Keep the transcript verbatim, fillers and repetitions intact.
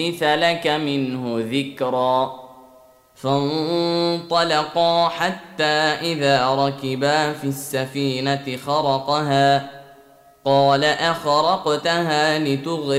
لك منه ذكرا. فانطلقا حتى إذا ركبا في السفينة خرقها قال أخرقتها لتغرق